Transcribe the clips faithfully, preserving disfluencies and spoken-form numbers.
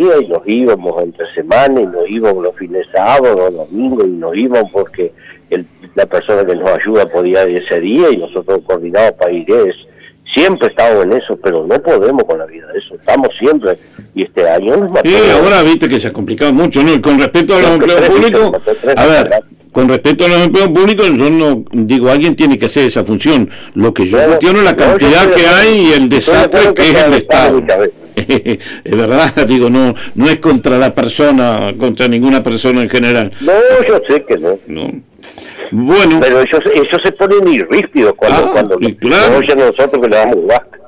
venía y nos íbamos entre semana y nos íbamos los fines de sábado, domingo y nos íbamos porque el, la persona que nos ayuda podía ir ese día y nosotros coordinamos para ir. Es, siempre estamos en eso, pero no podemos con la vida de eso, estamos siempre, y este año nos mató. Sí, ahora viste que se ha complicado mucho, ¿no? Y con respecto a los empleos públicos, a ver, con respecto a los empleos públicos, yo no digo, alguien tiene que hacer esa función. Lo que yo cuestiono es la cantidad que hay y el desastre que es el Estado. Es verdad, digo, no no es contra la persona, contra ninguna persona en general. No, yo sé que no. No. Bueno. Pero ellos, ellos se ponen irríspidos cuando, ah, cuando claro. oyen a nosotros que le damos vasca.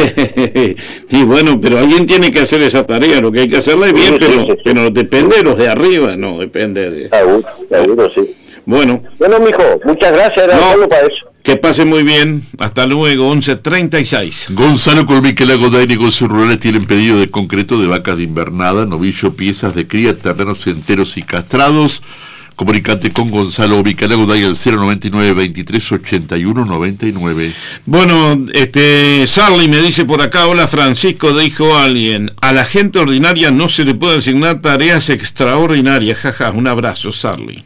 Y bueno, pero alguien tiene que hacer esa tarea, lo que hay que hacerla es bien, sí, pero, sí, sí, pero depende de los de arriba, no depende de... Seguro, seguro, sí. Bueno. Bueno, mijo, muchas gracias, era no, solo para eso. Que pase muy bien, hasta luego, once treinta y seis. Gonzalo Colmique Lagoda y Negocios Rurales tienen pedido de concreto de vacas de invernada, novillo, piezas de cría, terrenos enteros y castrados. Comunicate con Gonzalo Vicalagoday al cero noventa y nueve, veintitrés, ochenta y uno, noventa y nueve. Bueno, este, Charlie me dice por acá, hola Francisco, dijo alguien, a la gente ordinaria no se le puede asignar tareas extraordinarias, jaja, un abrazo, Charlie.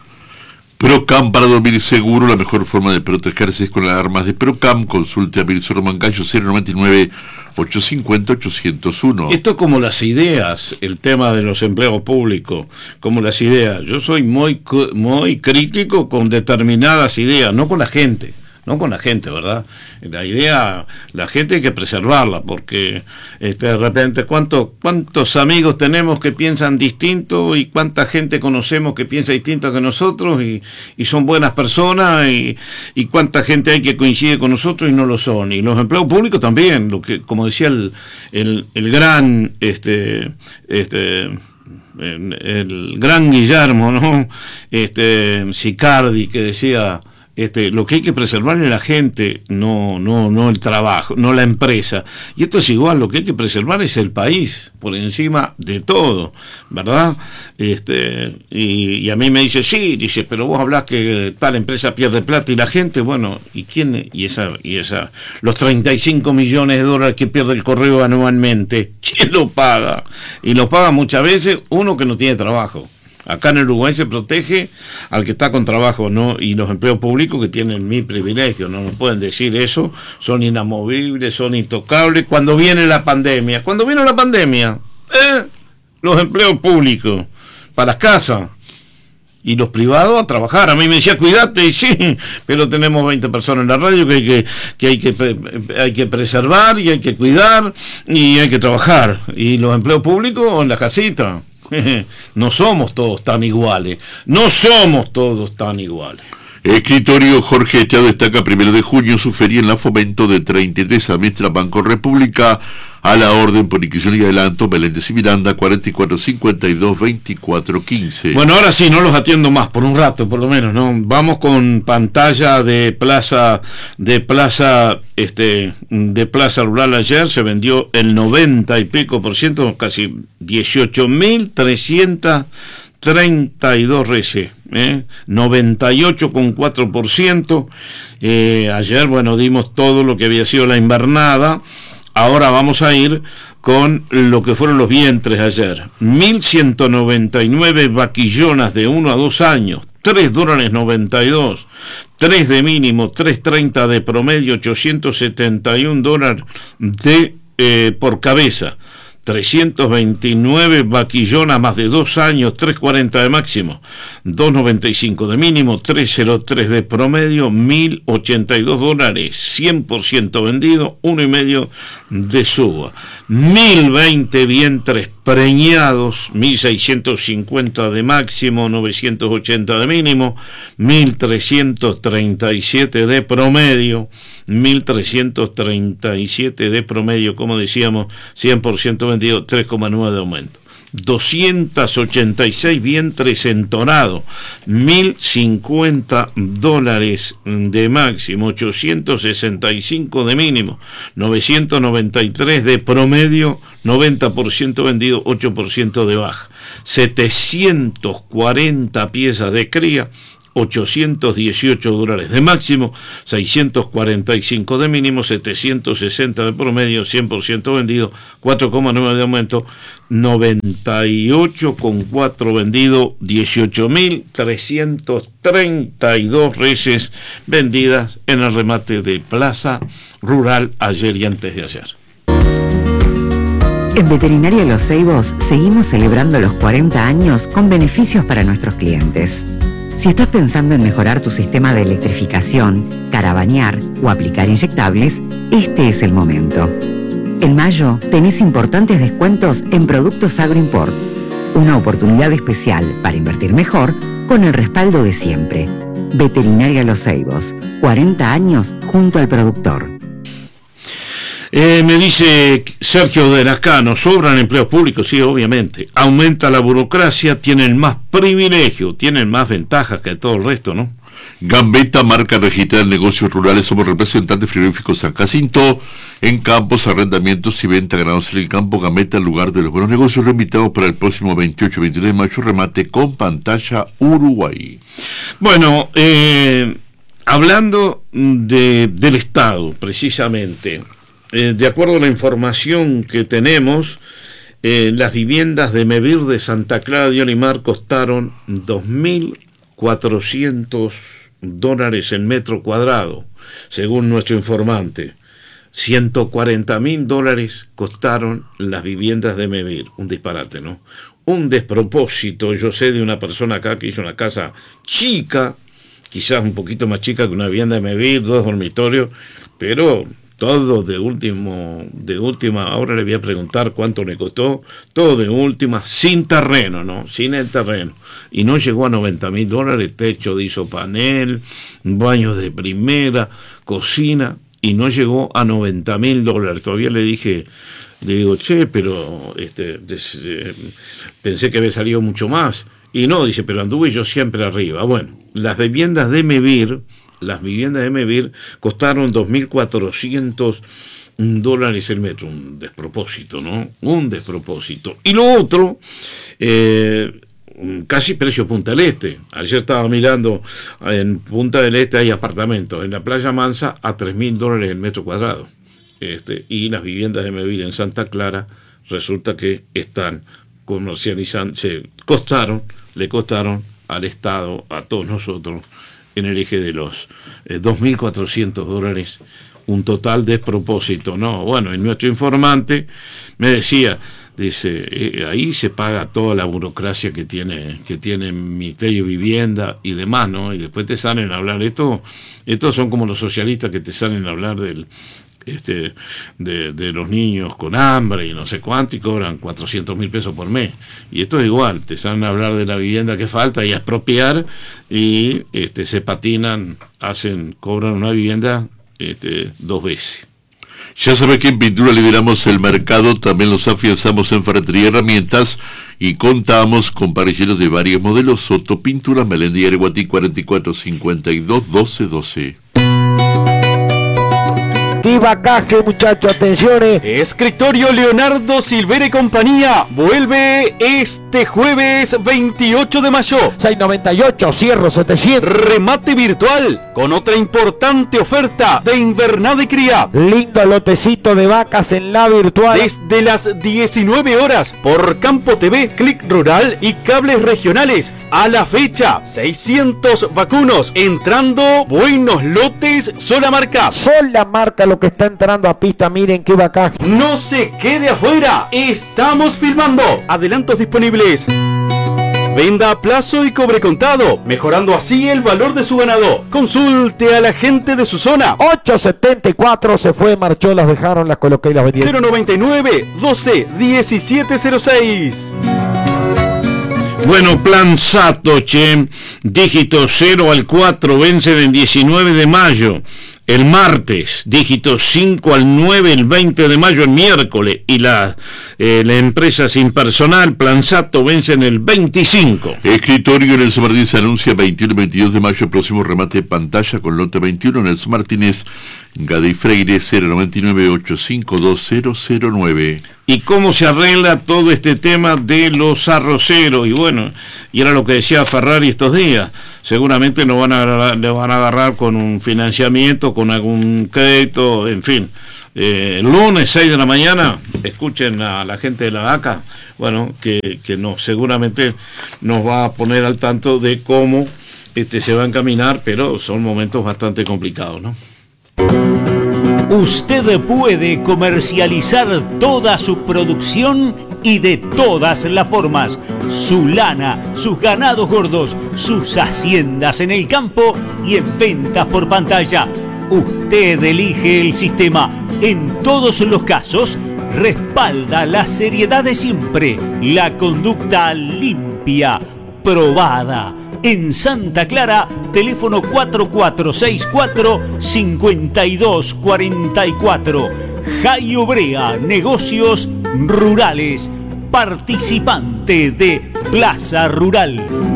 Procam para dormir seguro, la mejor forma de protegerse es con las armas de Procam. Consulte a Milsor Mangallo cero noventa y nueve, ochocientos cincuenta, ochocientos uno. Esto como las ideas, el tema de los empleos públicos, como las ideas. Yo soy muy, muy crítico con determinadas ideas, no con la gente. No con la gente, ¿verdad? La idea, la gente hay que preservarla, porque este, de repente, ¿cuánto, ¿cuántos amigos tenemos que piensan distinto y cuánta gente conocemos que piensa distinto que nosotros y, y son buenas personas y, y cuánta gente hay que coincide con nosotros y no lo son? Y los empleos públicos también, lo que, como decía el, el, el gran... este este el, el gran Guillermo, ¿no? Este Sicardi, que decía... Este, lo que hay que preservar es la gente, no, no, no el trabajo, no la empresa. Y esto es igual, lo que hay que preservar es el país, por encima de todo, ¿verdad? Este, y, y a mí me dice, sí, dice, pero vos hablás que tal empresa pierde plata y la gente, bueno, ¿y quién? Y esa, y esa, los treinta y cinco millones de dólares que pierde el correo anualmente, ¿quién lo paga? Y lo paga muchas veces uno que no tiene trabajo. Acá en el Uruguay se protege al que está con trabajo, ¿no? Y los empleos públicos que tienen mi privilegio, no nos pueden decir eso, son inamovibles, son intocables. Cuando viene la pandemia, cuando vino la pandemia, ¿eh? Los empleos públicos para las casas y los privados a trabajar. A mí me decía, cuídate, y sí, pero tenemos veinte personas en la radio que hay que, que, hay que, hay que preservar y hay que cuidar y hay que trabajar. Y los empleos públicos en la casita. No somos todos tan iguales, no somos todos tan iguales. Escritorio Jorge Esteado destaca primero de junio su feria en la Fomento de treinta y tres, administra Banco República, a la orden por inscripción y adelanto, Meléndez y Miranda, cuarenta y cuatro cincuenta y dos, veinticuatro quince. Bueno, ahora sí, no los atiendo más, por un rato, por lo menos, ¿no? Vamos con pantalla de Plaza, de Plaza, este, de Plaza Rural. Ayer se vendió el noventa y pico por ciento, casi dieciocho mil trescientos treinta y dos reses, ¿eh? noventa y ocho coma cuatro por ciento. Eh, ayer, bueno, dimos todo lo que había sido la invernada. Ahora vamos a ir con lo que fueron los vientres ayer. mil ciento noventa y nueve vaquillonas de uno a dos años, tres dólares noventa y dos, tres de mínimo, tres treinta de promedio, ochocientos setenta y un dólares de, eh, por cabeza. trescientos veintinueve vaquillonas más de dos años, tres cuarenta de máximo, dos noventa y cinco de mínimo, tres cero tres de promedio, mil ochenta y dos dólares, cien por ciento vendido, uno y medio de suba. mil veinte vientres preñados, mil seiscientos cincuenta de máximo, novecientos ochenta de mínimo, mil trescientos treinta y siete de promedio, mil trescientos treinta y siete de promedio, como decíamos, cien por ciento vendido, tres coma nueve de aumento. doscientos ochenta y seis vientres entonados, mil cincuenta dólares de máximo, ochocientos sesenta y cinco de mínimo, novecientos noventa y tres de promedio, noventa por ciento vendido, ocho por ciento de baja. setecientos cuarenta piezas de cría, ochocientos dieciocho dólares de máximo, seiscientos cuarenta y cinco de mínimo, setecientos sesenta de promedio, cien por ciento vendido, cuatro coma nueve de aumento, noventa y ocho coma cuatro vendido, dieciocho mil trescientos treinta y dos reses vendidas en el remate de Plaza Rural ayer y antes de ayer. En Veterinaria Los Ceibos seguimos celebrando los cuarenta años con beneficios para nuestros clientes. Si estás pensando en mejorar tu sistema de electrificación, caravanear o aplicar inyectables, este es el momento. En mayo tenés importantes descuentos en productos Agroimport. Una oportunidad especial para invertir mejor con el respaldo de siempre. Veterinaria Los Ceibos, cuarenta años junto al productor. Eh, me dice Sergio de Lascano, sobran empleos públicos, sí, obviamente. Aumenta la burocracia, tienen más privilegio, tienen más ventajas que todo el resto, ¿no? Gambetta, marca registrada en negocios rurales, somos representantes frigoríficos San Jacinto, en campos, arrendamientos y venta granados en el campo. Gambetta, el lugar de los buenos negocios. Lo invitamos para el próximo veintiocho y veintinueve de mayo, remate con pantalla Uruguay. Bueno, eh, hablando de, del Estado, precisamente, eh, de acuerdo a la información que tenemos, eh, las viviendas de Mevir de Santa Clara de Olimar costaron dos mil cuatrocientos dólares el metro cuadrado, según nuestro informante. ciento cuarenta mil dólares costaron las viviendas de Mevir. Un disparate, ¿no? Un despropósito. Yo sé de una persona acá que hizo una casa chica, quizás un poquito más chica que una vivienda de Mevir, dos dormitorios, pero todo de último, de última, ahora le voy a preguntar cuánto le costó, todo de última, sin terreno, ¿no? Sin el terreno. Y no llegó a noventa mil dólares, techo de isopanel, baños de primera, cocina, y no llegó a noventa mil dólares. Todavía le dije, le digo, che, pero este, des, eh, pensé que había salido mucho más. Y no, dice, pero anduve yo siempre arriba. Bueno, las viviendas de Mevir, las viviendas de Mevir costaron dos mil cuatrocientos dólares el metro, un despropósito, ¿no? Un despropósito. Y lo otro, eh, casi precio Punta del Este. Ayer estaba mirando, en Punta del Este hay apartamentos, en la Playa Mansa a tres mil dólares el metro cuadrado. Este, y las viviendas de Mevir en Santa Clara resulta que están comercializando, se costaron, le costaron al Estado, a todos nosotros, en el eje de los eh, dos mil cuatrocientos dólares, un total despropósito, ¿no? Bueno, y nuestro informante me decía, dice, eh, ahí se paga toda la burocracia que tiene, que tiene el Ministerio de Vivienda y demás, ¿no? Y después te salen a hablar, esto, estos son como los socialistas que te salen a hablar del este de, de los niños con hambre y no sé cuánto y cobran cuatrocientos mil pesos por mes, y esto es igual, te salen a hablar de la vivienda que falta y a expropiar y este se patinan, hacen, cobran una vivienda este, dos veces. Ya sabe que en Pintura liberamos el mercado, también los afianzamos en ferretería y herramientas y contamos con parrilleros de varios modelos. Soto Pintura, Melendía, Areguatí, cuarenta y cuatro cincuenta y dos doce doce. ¡Qué vacaje, muchachos! ¡Atención! Escritorio Leonardo Silvera y compañía vuelve este jueves veintiocho de mayo. seiscientos noventa y ocho, cierro setecientos. Remate virtual con otra importante oferta de invernada y cría. Lindo lotecito de vacas en la virtual. Desde las diecinueve horas por Campo T V, Click Rural y cables regionales. A la fecha, seiscientos vacunos. Entrando buenos lotes, sola marca. Sola marca lo que está entrando a pista, miren qué vacaje. No se quede afuera, estamos filmando. Adelantos disponibles. Venda a plazo y cobre contado, mejorando así el valor de su ganado. Consulte a la gente de su zona. ocho setenta y cuatro se fue, marchó, las dejaron, las coloqué y las vendí. cero noventa y nueve, doce, diecisiete cero seis. Bueno, plan Satoche, dígito cero al cuatro, vencen el diecinueve de mayo. El martes, dígito cinco al nueve, el veinte de mayo, el miércoles, y la, eh, la empresa sin personal, Plansato, vencen el veinticinco. Escritorio Nelson Martínez se anuncia veintiuno y veintidós de mayo, el próximo remate de pantalla con lote veintiuno, Nelson Martínez Gade y Freire, cero noventa y nueve, ochenta y cinco, veinte cero nueve. ¿Y cómo se arregla todo este tema de los arroceros? Y bueno, y era lo que decía Ferrari estos días, seguramente lo van a agarrar, le van a agarrar con un financiamiento, con algún crédito, en fin. Eh, el lunes, seis de la mañana, escuchen a la gente de la A C A, bueno, que, que no, seguramente nos va a poner al tanto de cómo este se va a encaminar, pero son momentos bastante complicados, ¿no? Usted puede comercializar toda su producción y de todas las formas. Su lana, sus ganados gordos, sus haciendas en el campo y en ventas por pantalla. Usted elige el sistema. En todos los casos, respalda la seriedad de siempre, la conducta limpia, probada. En Santa Clara, teléfono cuatro cuatro seis cuatro, cinco dos cuatro cuatro. Jai Obrea, negocios rurales, participante de Plaza Rural.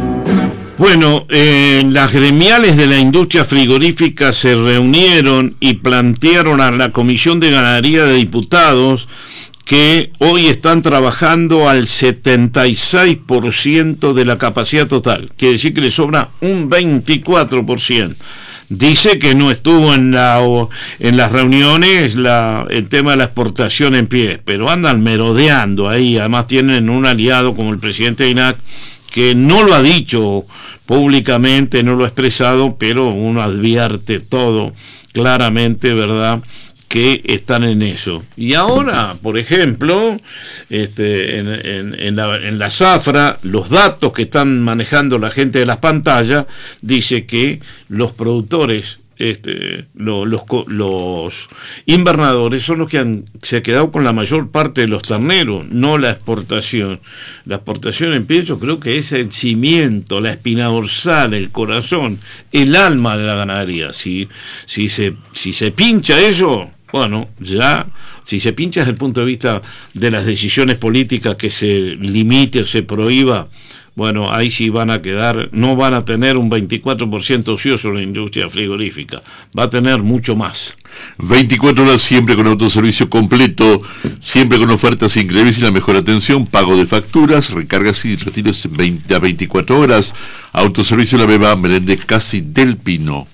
Bueno, eh, las gremiales de la industria frigorífica se reunieron y plantearon a la Comisión de Ganadería de Diputados que hoy están trabajando al setenta y seis por ciento de la capacidad total, quiere decir que le sobra un veinticuatro por ciento. Dice que no estuvo en la en las reuniones la, el tema de la exportación en pie, pero andan merodeando ahí. Además tienen un aliado como el presidente de I N A C, que no lo ha dicho públicamente, no lo ha expresado, pero uno advierte todo claramente, ¿verdad?, que están en eso. Y ahora, por ejemplo, este, en, en, en, la, en la zafra, los datos que están manejando la gente de las pantallas, dice que los productores, este, lo, los, los invernadores son los que han, se han quedado con la mayor parte de los terneros, no la exportación. La exportación en pie, yo creo que es el cimiento, la espina dorsal, el corazón, el alma de la ganadería. Si, si, se, si se pincha eso, bueno, ya, si se pincha desde el punto de vista de las decisiones políticas, que se limite o se prohíba, bueno, ahí sí van a quedar, no van a tener un veinticuatro por ciento ocioso en la industria frigorífica, va a tener mucho más. veinticuatro horas siempre con autoservicio completo, siempre con ofertas increíbles y la mejor atención, pago de facturas, recargas y retiros veinte a veinticuatro horas. Autoservicio La Beba, Meléndez Casi del Pino.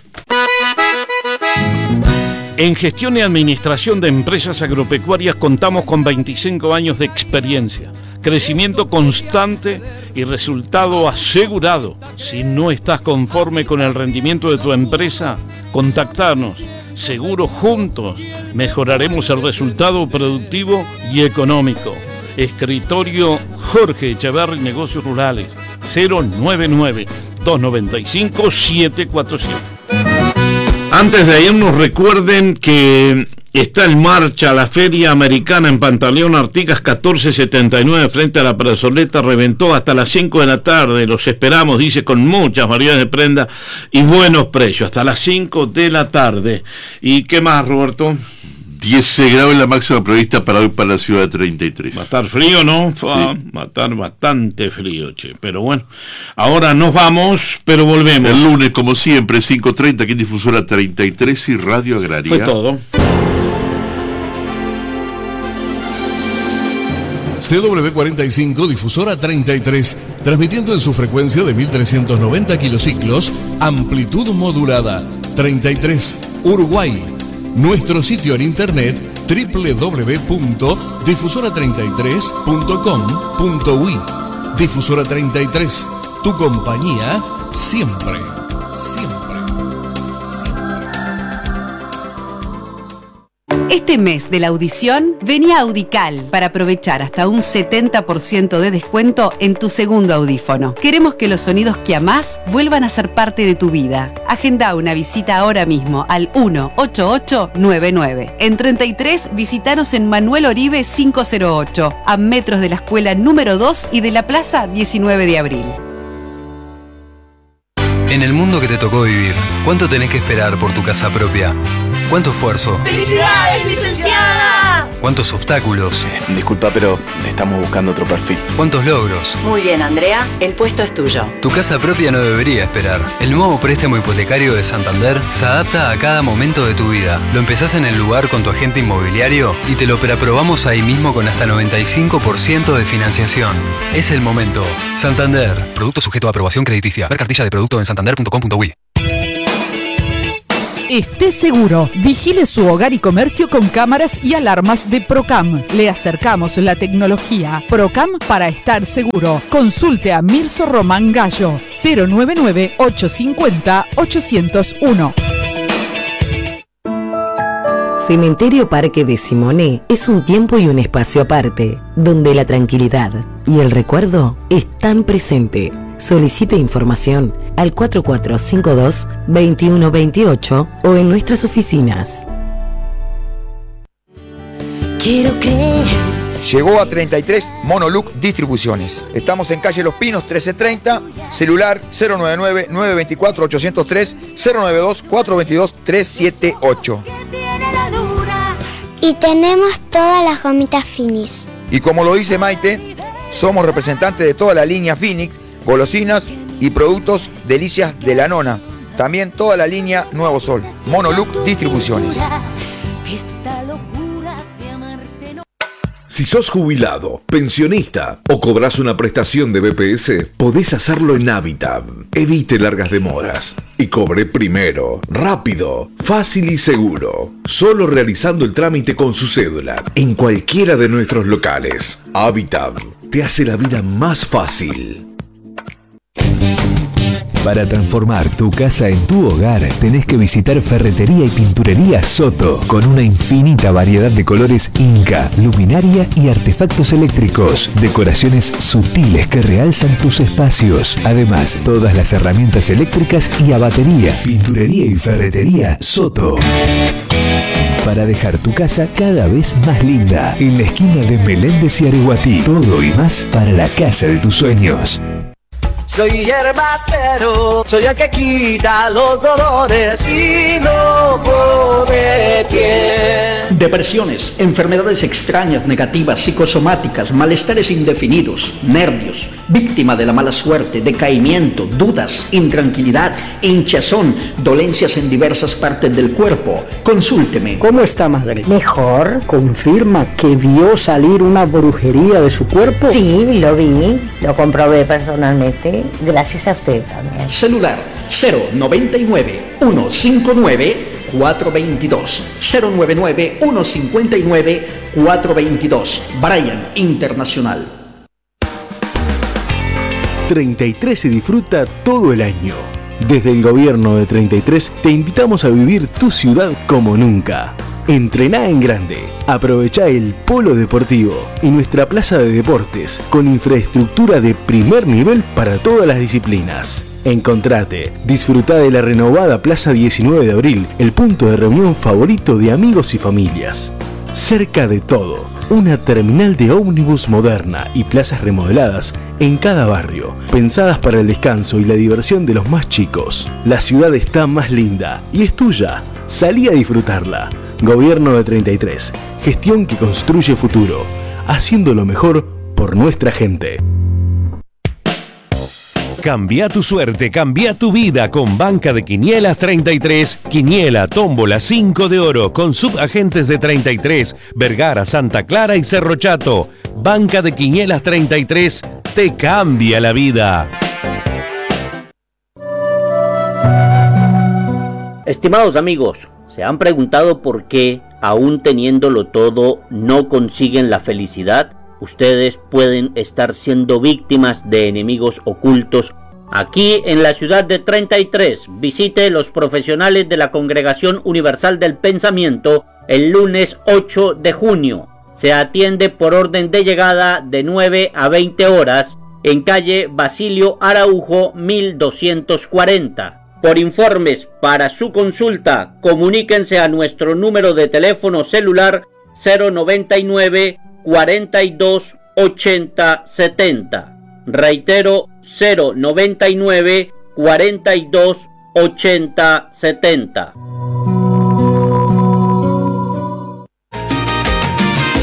En gestión y administración de empresas agropecuarias contamos con veinticinco años de experiencia, crecimiento constante y resultado asegurado. Si no estás conforme con el rendimiento de tu empresa, contactarnos. Seguro juntos mejoraremos el resultado productivo y económico. Escritorio Jorge Echeverri, Negocios Rurales, cero nueve nueve, dos nueve cinco, siete cuatro siete. Antes de irnos, recuerden que está en marcha la Feria Americana en Pantaleón Artigas catorce setenta y nueve frente a la plazoleta Reventó hasta las cinco de la tarde. Los esperamos, dice, con muchas variedades de prenda y buenos precios, hasta las cinco de la tarde. ¿Y qué más, Roberto? diez grados en la máxima prevista para hoy para la ciudad de treinta y tres. Va a estar frío, ¿no? Sí. Va a estar bastante frío, che. Pero bueno, ahora nos vamos, pero volvemos. El lunes, como siempre, cinco treinta, aquí en Difusora treinta y tres y Radio Agraria. Fue todo. C W cuarenta y cinco, Difusora treinta y tres, transmitiendo en su frecuencia de mil trescientos noventa kilociclos, amplitud modulada, treinta y tres, Uruguay. Nuestro sitio en internet doble u doble u doble u punto difusora treinta y tres punto com punto uy. Difusora treinta y tres, tu compañía siempre, siempre. Este mes de la audición, vení a Audical para aprovechar hasta un setenta por ciento de descuento en tu segundo audífono. Queremos que los sonidos que amás vuelvan a ser parte de tu vida. Agenda una visita ahora mismo al uno ocho ocho nueve nueve. En treinta y tres, visitanos en Manuel Oribe quinientos ocho, a metros de la escuela número dos y de la plaza diecinueve de abril. En el mundo que te tocó vivir, ¿cuánto tenés que esperar por tu casa propia? ¿Cuánto esfuerzo? ¡Felicidades, licenciada! ¿Cuántos obstáculos? Disculpa, pero estamos buscando otro perfil. ¿Cuántos logros? Muy bien, Andrea, el puesto es tuyo. Tu casa propia no debería esperar. El nuevo préstamo hipotecario de Santander se adapta a cada momento de tu vida. Lo empezás en el lugar con tu agente inmobiliario y te lo preaprobamos ahí mismo con hasta noventa y cinco por ciento de financiación. Es el momento. Santander. Producto sujeto a aprobación crediticia. Ver cartilla de producto en santander punto com punto uy. Esté seguro. Vigile su hogar y comercio con cámaras y alarmas de Procam. Le acercamos la tecnología. Procam para estar seguro. Consulte a Mirso Román Gallo. cero nueve nueve, ocho cinco cero, ocho cero uno. Cementerio Parque de Simoné es un tiempo y un espacio aparte, donde la tranquilidad y el recuerdo están presente. Solicite información al cuatro cuatro cinco dos, dos uno dos ocho o en nuestras oficinas. Quiero creer. Llegó a treinta y tres Monoluc Distribuciones. Estamos en calle Los Pinos trece treinta, celular cero nueve nueve, nueve dos cuatro, ocho cero tres, cero nueve dos, cuatro dos dos, tres siete ocho. Y tenemos todas las gomitas Finis. Y como lo dice Maite, somos representantes de toda la línea Phoenix, golosinas y productos Delicias de la Nona. También toda la línea Nuevo Sol. Monoluc Distribuciones. Si sos jubilado, pensionista o cobras una prestación de B P S, podés hacerlo en Habitat. Evite largas demoras y cobre primero, rápido, fácil y seguro. Solo realizando el trámite con su cédula en cualquiera de nuestros locales. Habitat te hace la vida más fácil. Para transformar tu casa en tu hogar, tenés que visitar Ferretería y Pinturería Soto, con una infinita variedad de colores Inca, luminaria y artefactos eléctricos, decoraciones sutiles que realzan tus espacios. Además, todas las herramientas eléctricas y a batería. Pinturería y Ferretería Soto. Para dejar tu casa cada vez más linda, en la esquina de Meléndez y Areguatí. Todo y más para la casa de tus sueños. Soy herbatero, soy el que quita los dolores y no pone pie. Depresiones, enfermedades extrañas, negativas, psicosomáticas, malestares indefinidos, nervios, víctima de la mala suerte, decaimiento, dudas, intranquilidad, hinchazón, dolencias en diversas partes del cuerpo. Consúlteme. ¿Cómo está, madre? Mejor. ¿Confirma que vio salir una brujería de su cuerpo? Sí, lo vi, lo comprobé personalmente. Gracias a usted también. Celular cero noventa y nueve, uno cinco nueve, cuatro dos dos. cero nueve nueve, uno cinco nueve, cuatro dos dos. Brian Internacional. treinta y tres se disfruta todo el año. Desde el gobierno de treinta y tres te invitamos a vivir tu ciudad como nunca. Entrená en grande, aprovechá el polo deportivo y nuestra plaza de deportes con infraestructura de primer nivel para todas las disciplinas. Encontrate, disfrutá de la renovada Plaza diecinueve de abril, el punto de reunión favorito de amigos y familias. Cerca de todo, una terminal de ómnibus moderna y plazas remodeladas en cada barrio, pensadas para el descanso y la diversión de los más chicos. La ciudad está más linda y es tuya. Salí a disfrutarla. Gobierno de treinta y tres. Gestión que construye futuro. Haciendo lo mejor por nuestra gente. Cambia tu suerte, cambia tu vida con Banca de Quinielas treinta y tres. Quiniela, tómbola, cinco de oro con subagentes de treinta y tres, Vergara, Santa Clara y Cerro Chato. Banca de Quinielas treinta y tres te cambia la vida. Estimados amigos, ¿se han preguntado por qué, aún teniéndolo todo, no consiguen la felicidad? Ustedes pueden estar siendo víctimas de enemigos ocultos. Aquí en la ciudad de treinta y tres, visite los profesionales de la Congregación Universal del Pensamiento el lunes ocho de junio. Se atiende por orden de llegada de nueve a veinte horas en calle Basilio Araujo mil doscientos cuarenta. Por informes para su consulta, comuníquense a nuestro número de teléfono celular cero noventa y nueve, cuarenta y dos, ochenta, setenta. Reitero, cero noventa y nueve, cuarenta y dos, ochenta, setenta.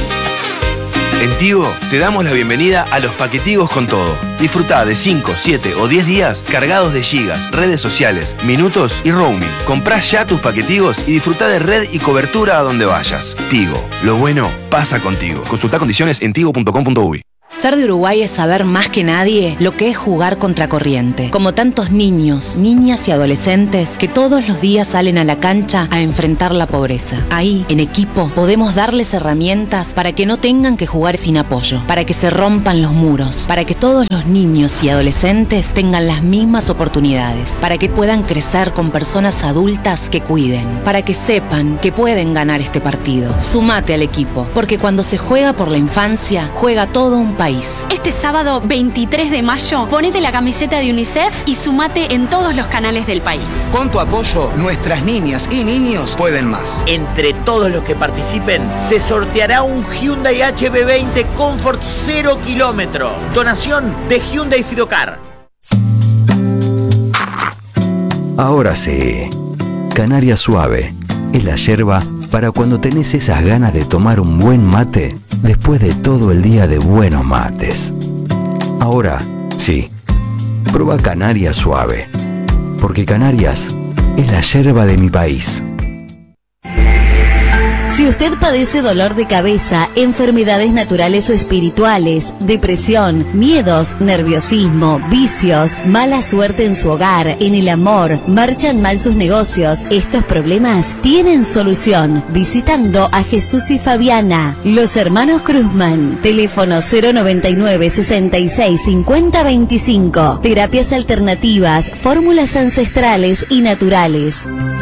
En Tigo te damos la bienvenida a los paquetigos con todo. Disfrutá de cinco, siete o diez días cargados de gigas, redes sociales, minutos y roaming. Comprá ya tus paquetigos y disfrutá de red y cobertura a donde vayas. Tigo, lo bueno pasa contigo. Consultá condiciones en tigo punto com punto uy. Ser de Uruguay es saber más que nadie lo que es jugar contracorriente. Como tantos niños, niñas y adolescentes que todos los días salen a la cancha a enfrentar la pobreza. Ahí, en equipo, podemos darles herramientas para que no tengan que jugar sin apoyo, para que se rompan los muros, para que todos los niños y adolescentes tengan las mismas oportunidades, para que puedan crecer con personas adultas que cuiden, para que sepan que pueden ganar este partido. Sumate al equipo, porque cuando se juega por la infancia, juega todo un país. Este sábado veintitrés de mayo, ponete la camiseta de UNICEF y sumate en todos los canales del país. Con tu apoyo, nuestras niñas y niños pueden más. Entre todos los que participen, se sorteará un Hyundai H B veinte Comfort cero kilómetro. Donación de Hyundai Fidocar. Ahora sí, Canaria Suave es la yerba para cuando tenés esas ganas de tomar un buen mate después de todo el día de buenos mates. Ahora, sí, prueba Canaria Suave, porque Canarias es la yerba de mi país. Si usted padece dolor de cabeza, enfermedades naturales o espirituales, depresión, miedos, nerviosismo, vicios, mala suerte en su hogar, en el amor, marchan mal sus negocios, estos problemas tienen solución visitando a Jesús y Fabiana, los hermanos Cruzman. Teléfono cero noventa y nueve, sesenta y seis, cincuenta, veinticinco. Terapias alternativas, fórmulas ancestrales y naturales.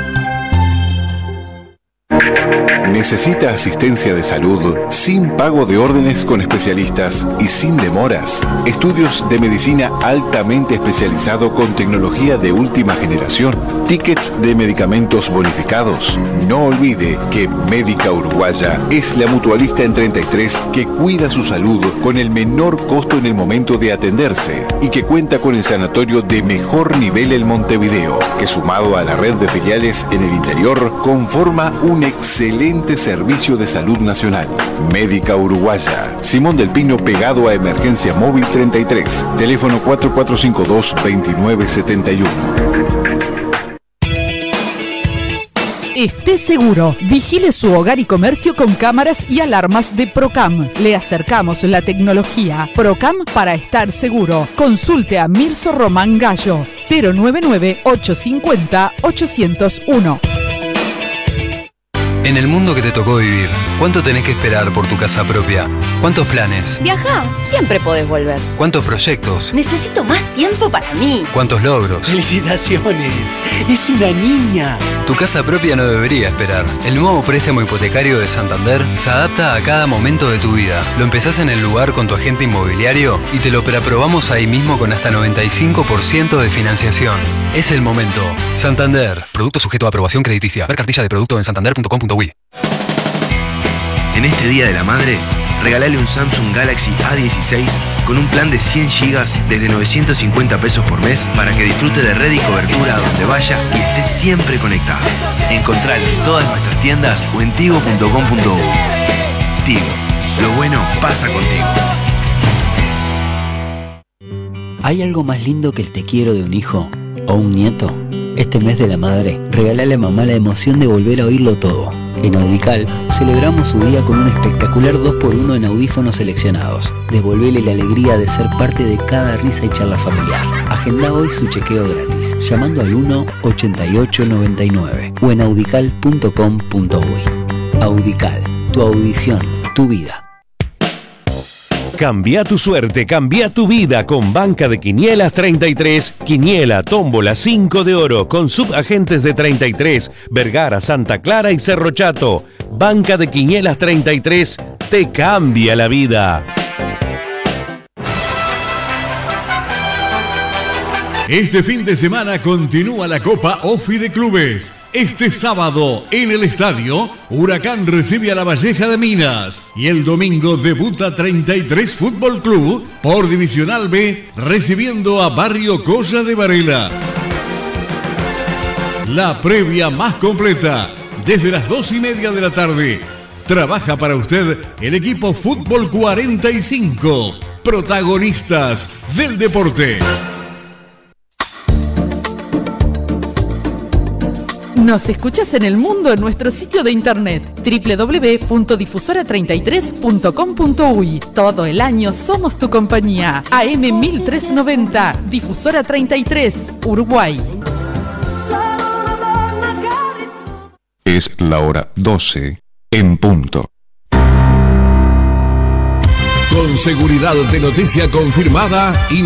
¿Necesita asistencia de salud sin pago de órdenes con especialistas y sin demoras? Estudios de medicina altamente especializado con tecnología de última generación. Tickets de medicamentos bonificados. No olvide que Médica Uruguaya es la mutualista en treinta y tres que cuida su salud con el menor costo en el momento de atenderse y que cuenta con el sanatorio de mejor nivel en Montevideo, que sumado a la red de filiales en el interior conforma un excelente servicio de salud nacional. Médica Uruguaya. Simón del Pino pegado a Emergencia Móvil treinta y tres. Teléfono cuatro cuatro cinco dos, dos nueve siete uno. Esté seguro, vigile su hogar y comercio con cámaras y alarmas de Procam. Le acercamos la tecnología Procam para estar seguro. Consulte a Mirso Román Gallo, cero nueve nueve, ocho cinco cero, ocho cero uno. En el mundo que te tocó vivir, ¿cuánto tenés que esperar por tu casa propia? ¿Cuántos planes? Viajá, siempre podés volver. ¿Cuántos proyectos? Necesito más tiempo para mí. ¿Cuántos logros? ¡Felicitaciones! ¡Es una niña! Tu casa propia no debería esperar. El nuevo préstamo hipotecario de Santander se adapta a cada momento de tu vida. Lo empezás en el lugar con tu agente inmobiliario y te lo preaprobamos ahí mismo con hasta noventa y cinco por ciento de financiación. Es el momento. Santander. Producto sujeto a aprobación crediticia. Ver cartilla de producto en santander punto com punto uy. En este Día de la Madre, regalale un Samsung Galaxy A dieciséis con un plan de cien gigas desde novecientos cincuenta pesos por mes para que disfrute de red y cobertura a donde vaya y esté siempre conectado. Encontralo en todas nuestras tiendas o en tigo punto com punto uy. Tigo, lo bueno pasa contigo. ¿Hay algo más lindo que el te quiero de un hijo o un nieto? Este mes de la madre, regálale a mamá la emoción de volver a oírlo todo. En Audical, celebramos su día con un espectacular dos por uno en audífonos seleccionados. Devolvele la alegría de ser parte de cada risa y charla familiar. Agenda hoy su chequeo gratis, llamando al uno, ochenta y ocho, noventa y nueve o en audical punto com punto uy. Audical, tu audición, tu vida. Cambia tu suerte, cambia tu vida con Banca de Quinielas treinta y tres, Quiniela, Tómbola, cinco de oro, con subagentes de treinta y tres, Vergara, Santa Clara y Cerro Chato. Banca de Quinielas treinta y tres te cambia la vida. Este fin de semana continúa la Copa Ofi de Clubes. Este sábado, en el estadio, Huracán recibe a La Valleja de Minas. Y el domingo debuta treinta y tres Fútbol Club por Divisional B, recibiendo a Barrio Colla de Varela. La previa más completa, desde las dos y media de la tarde. Trabaja para usted el equipo Fútbol cuarenta y cinco, protagonistas del deporte. Nos escuchas en el mundo en nuestro sitio de internet doble u doble u doble u punto difusora treinta y tres punto com punto uy. Todo el año somos tu compañía. A M mil trescientos noventa, Difusora treinta y tres, Uruguay. Es la hora doce en punto. Con seguridad de noticia confirmada y